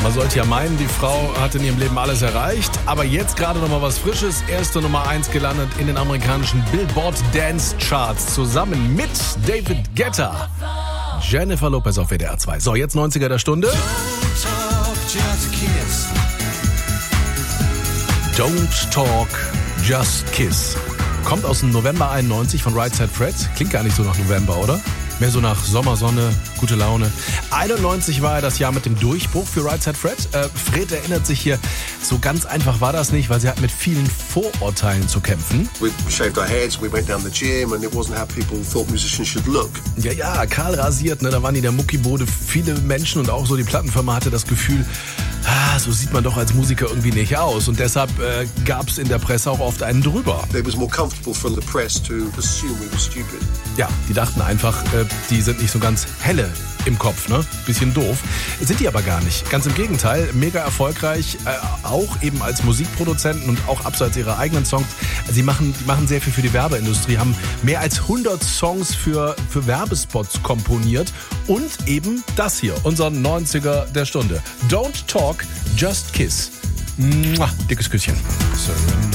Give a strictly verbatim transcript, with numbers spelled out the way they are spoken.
Man sollte ja meinen, die Frau hat in ihrem Leben alles erreicht, aber jetzt gerade noch mal was Frisches. Erste Nummer eins gelandet in den amerikanischen Billboard Dance Charts zusammen mit David Guetta. Jennifer Lopez auf W D R zwei. So, jetzt neunziger der Stunde. Don't Talk, Just Kiss. Kommt aus dem November einundneunzig von Right Said Fred. Klingt gar nicht so nach November, oder? Mehr so nach Sommersonne, gute Laune. einundneunzig war ja das Jahr mit dem Durchbruch für Right Said Fred. Äh, Fred erinnert sich hier, so ganz einfach war das nicht, weil sie hat mit vielen Vorurteilen zu kämpfen. We shaved our heads, we went down the gym and it wasn't how people thought musicians should look. Ja, ja, kahl rasiert, ne, da waren die der Muckibude. Viele Menschen und auch so die Plattenfirma hatte das Gefühl, ah, so sieht man doch als Musiker irgendwie nicht aus. Und deshalb äh, gab es in der Presse auch oft einen drüber. It was more comfortable for the press to assume we were stupid. Ja, die dachten einfach, äh, die sind nicht so ganz helle im Kopf, ne? Bisschen doof. Sind die aber gar nicht. Ganz im Gegenteil, mega erfolgreich, äh, auch eben als Musikproduzenten und auch abseits ihrer eigenen Songs. Sie machen, die machen sehr viel für die Werbeindustrie, haben mehr als hundert Songs für, für Werbespots komponiert und eben das hier, unser neunziger der Stunde. Don't Talk, Just Kiss. Mua, dickes Küsschen.